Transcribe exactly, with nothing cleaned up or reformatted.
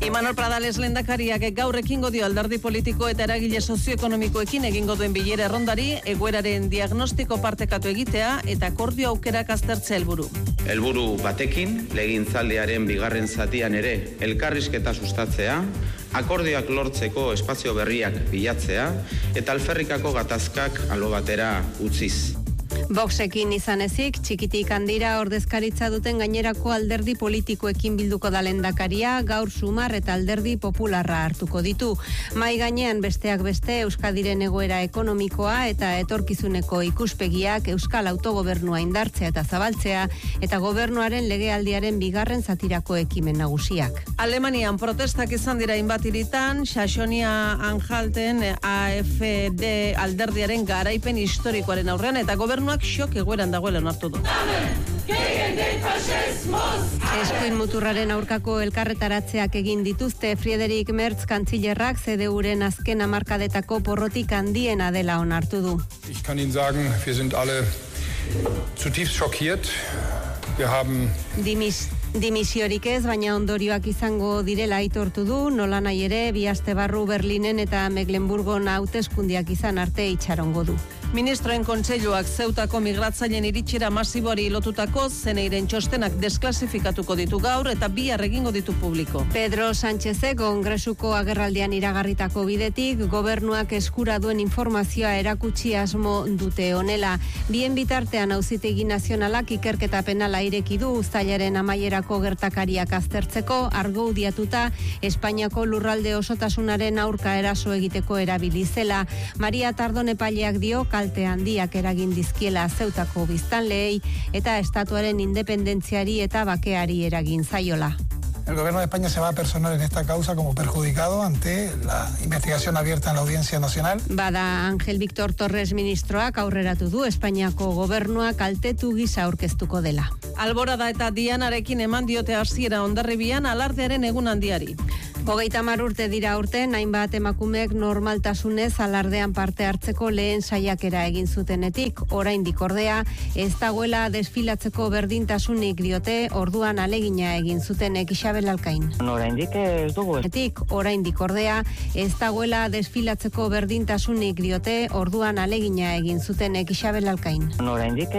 Imanol Pradales lehendakariak gaur ekingo dio alderdi politiko eta eragile sozioekonomikoekin egingo duen bilera errondari, egoeraren diagnostiko partekatu egitea eta akordio aukerak aztertzea helburu. Helburu batekin, legintzaldiaren bigarren zatian ere elkarrizketa sustatzea, akordioak lortzeko espazio berriak bilatzea eta alferrikako gatazkak albo batera utziz. Voxekin izan ezik, txikitik handira ordezkaritza duten gainerako alderdi politikoekin bilduko da lehendakaria, gaur Sumar eta alderdi popularra hartuko ditu. Mai gainean besteak beste Euskadiren egoera ekonomikoa eta etorkizuneko ikuspegiak, Euskal autogobernua indartzea eta zabaltzea, eta gobernuaren legealdiaren bigarren zatirako ekimen nagusiak. Alemanian protestak izan dira hainbat hiritan, Saxonia Anhalten A F D alderdiaren garaipen historikoaren aurrean eta gobernuak xok egoeran dagoela onartu du. Eskuin muturraren aurkako elkarretaratzeak egin dituzte. Friedrich Merz kantzilerrak C D Uren azken hamarkadetako porrotik handiena dela onartu du. Ich kann Ihnen sagen, wir sind alle zutiefst schockiert. Wir haben Dimis Dimisiorik ez, baina ondorioak izango direla aitortu du, nolanahi ere, bi aste barru Berlinen eta Mecklenburgon hauteskundiak izan arte itxarongo du. Ministroen kontseiluak Zeutako migratzaileen iritsera masiboari lotutako zeneiren txostenak desklasifikatuko ditu gaur eta bihar egingo ditu publiko. Pedro Sánchezek Kongresuko agerraldian iragarritako bidetik, gobernuak eskura duen informazioa erakutsi asmo dute honela. Bien bitartean Auzitegi Nazionalak ikerketa penala ireki du uztailaren amaierako gertakariak aztertzeko, argudiatuta Espainiako lurralde osotasunaren aurka eraso egiteko erabili zela. Maria Tardon epaileak dio kalte handiak eragin dizkiela Zeutako biztanleei eta estatuaren independentziari eta bakeari eragin zaiola. El gobierno de España se va a personar en esta causa como perjudicado ante la investigación abierta en la Audiencia Nacional. Bada Ángel Víctor Torres ministroak aurreratu du Espainiako gobernua kaltetu gisa aurkeztuko dela. Alborada eta Dianarekin eman diote hasiera Hondarribian alardearen egun handiari. Hogeita hamar urte dira urten, hainbat emakumeek normaltasunez alardean parte hartzeko lehen saiakera egin zutenetik. Oraindik ordea, ez dagoela desfilatzeko berdintasunik diote, orduan alegina egin zutenek. Isabel Alkain. Oraindik ez dugu. Oraindik ordea, ez dagoela desfilatzeko berdintasunik diote, orduan alegina egin zutenek. Isabel Alkain. Oraindik